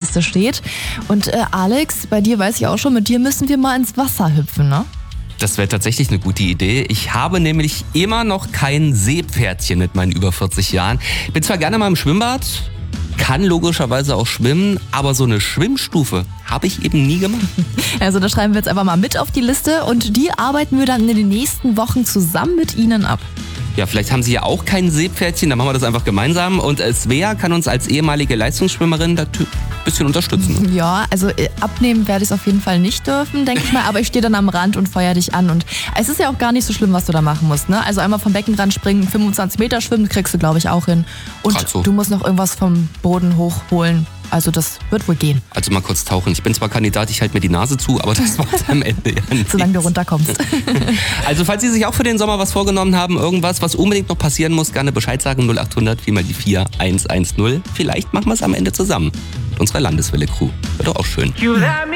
Liste steht. Und Alex, bei dir weiß ich auch schon, mit dir müssen wir mal ins Wasser hüpfen, ne? Das wäre tatsächlich eine gute Idee. Ich habe nämlich immer noch kein Seepferdchen mit meinen über 40 Jahren. Ich bin zwar gerne mal im Schwimmbad, kann logischerweise auch schwimmen, aber so eine Schwimmstufe habe ich eben nie gemacht. Also das schreiben wir jetzt einfach mal mit auf die Liste und die arbeiten wir dann in den nächsten Wochen zusammen mit Ihnen ab. Ja, vielleicht haben Sie ja auch kein Seepferdchen, dann machen wir das einfach gemeinsam. Und Svea kann uns als ehemalige Leistungsschwimmerin da ein bisschen unterstützen. Ja, also abnehmen werde ich es auf jeden Fall nicht dürfen, denke ich mal. Aber ich stehe dann am Rand und feuer dich an. Und es ist ja auch gar nicht so schlimm, was du da machen musst. Ne? Also einmal vom Beckenrand springen, 25 Meter schwimmen, kriegst du, glaube ich, auch hin. Und so. Du musst noch irgendwas vom Boden hochholen. Also das wird wohl gehen. Also mal kurz tauchen. Ich bin zwar Kandidat, ich halte mir die Nase zu, aber das macht am Ende ja nichts. Solange du runterkommst. Also falls Sie sich auch für den Sommer was vorgenommen haben, irgendwas, was unbedingt noch passieren muss, gerne Bescheid sagen, 0800 4 mal die 4110. Vielleicht machen wir es am Ende zusammen mit unserer Landeswelle-Crew. Wird doch auch schön.